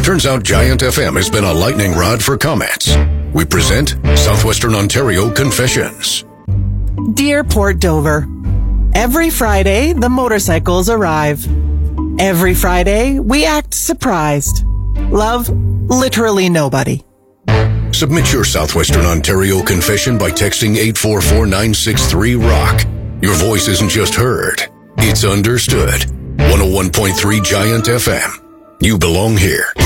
Turns out Giant FM has been a lightning rod for comments. We present Southwestern Ontario Confessions. Dear Port Dover, every Friday the motorcycles arrive. Every Friday we act surprised. Love literally nobody. Submit your Southwestern Ontario confession by texting 844-963-ROCK. Your voice isn't just heard, it's understood. 101.3 Giant FM. You belong here.